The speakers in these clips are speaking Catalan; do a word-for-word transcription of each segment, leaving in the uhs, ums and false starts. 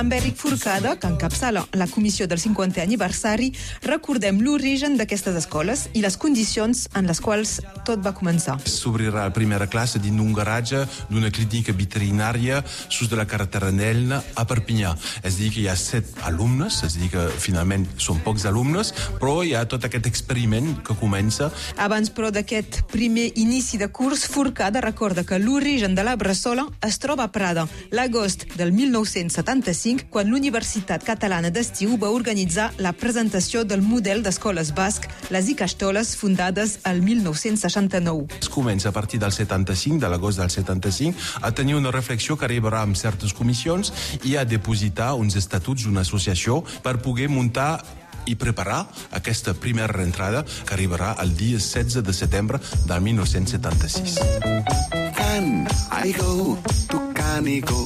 Amb Eric Forcada, que encapçala la comissió del cinquantè aniversari, recordem l'origen d'aquestes escoles i les condicions en les quals tot va començar. S'obrirà la primera classe dins d'un garatge d'una clínica veterinària sus de la carretera Nelna a Perpinyà. És a dir, que hi ha set alumnes, és a dir, que finalment són pocs alumnes, però hi ha tot aquest experiment que comença. Abans, però, d'aquest primer inici de curs, Forcada recorda que l'origen de la Bressola es troba a Prada, l'agost del mil nou-cents setanta-cinc, quan l'Universitat Catalana d'Estiu va organitzar la presentació del model d'escoles basc, les Ikastoles, fundades al mil nou-cents seixanta-nou. Es comença a partir del setanta-cinc, de l'agost del setanta-cinc, a tenir una reflexió que arribarà amb certes comissions i a depositar uns estatuts d'una associació per poder muntar i preparar aquesta primera reentrada que arribarà el dia setze de setembre del mil nou-cents setanta-sis. Can I go to Canigó?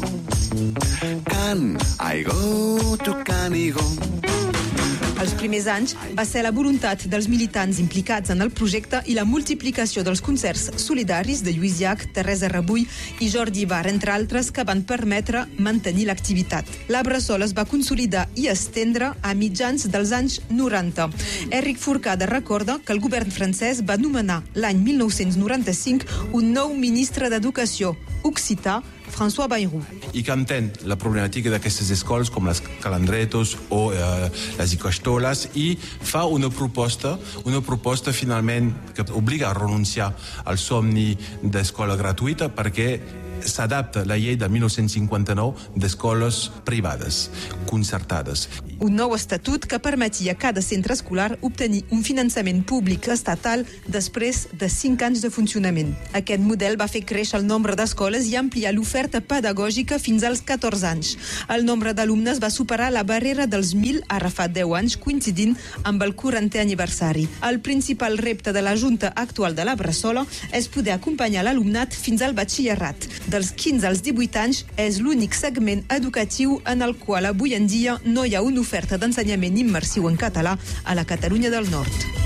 Can I go to Canigó? Els primers anys va ser la voluntat dels militants implicats en el projecte i la multiplicació dels concerts solidaris de Lluís Llach, Teresa Rebull i Jordi Ibar, entre altres, que van permetre mantenir l'activitat. La Bressola es va consolidar i estendre a mitjans dels anys noranta. Eric Forcada recorda que el govern francès va nomenar l'any mil nou-cents noranta-cinc un nou ministre d'Educació, occità, François Bayrou. I que entén la problemàtica d'aquestes escoles com les Calandretos o eh, les Ikastoles i fa una proposta, una proposta finalment que obliga a renunciar al somni d'escola gratuïta perquè s'adapta la llei de mil nou-cents cinquanta-nou d'escoles privades, concertades. Un nou estatut que permetia a cada centre escolar obtenir un finançament públic estatal després de cinc anys de funcionament. Aquest model va fer créixer el nombre d'escoles i ampliar l'oferta pedagògica fins als catorze anys. El nombre d'alumnes va superar la barrera dels mil ara fa deu anys, coincidint amb el quarantè aniversari. El principal repte de la Junta actual de la Bressola és poder acompanyar l'alumnat fins al batxillerat. Dels quinze als divuit anys és l'únic segment educatiu en el qual avui en dia no hi ha una oferta d'ensenyament immersiu en català a la Catalunya del Nord.